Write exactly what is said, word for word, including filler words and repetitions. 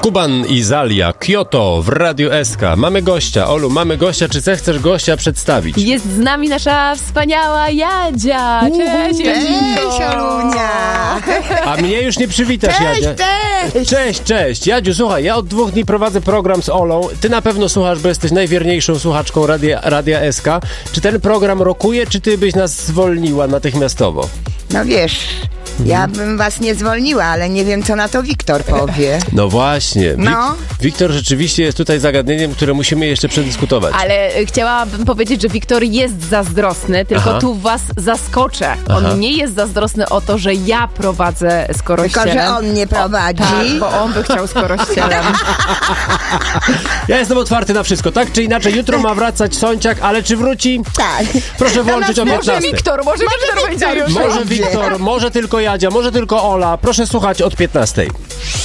Kuban i Zalia, Kyoto w Radiu S K. Mamy gościa. Olu, mamy gościa. Czy chcesz gościa przedstawić? Jest z nami nasza wspaniała Jadzia. Cześć, Cześć, Olunia. A mnie już nie przywitasz, Cześć, Jadzia. cześć. Cześć, cześć. Jadziu, słuchaj, ja od dwóch dni prowadzę program z Olą. Ty na pewno słuchasz, bo jesteś najwierniejszą słuchaczką Radia, Radia S K. Czy ten program rokuje, czy ty byś nas zwolniła natychmiastowo? No wiesz, ja bym was nie zwolniła, ale nie wiem, co na to Wiktor powie. No właśnie. Wik- No. Wiktor rzeczywiście jest tutaj zagadnieniem, które musimy jeszcze przedyskutować. Ale chciałabym powiedzieć, że Wiktor jest zazdrosny, tylko Aha. tu was zaskoczę. Aha. On nie jest zazdrosny o to, że ja prowadzę z Tylko, Korościelem. że on nie prowadzi. Tak, bo on by chciał z Korościelem. Ja jestem otwarty na wszystko, tak czy inaczej. Jutro ma wracać Sąciak, ale czy wróci? Tak. Proszę włączyć o Może piętnastej. Wiktor, może Wiktor będzie już. Może Wiktor, może tylko Jadzia, może tylko Ola. Proszę słuchać od piętnastej.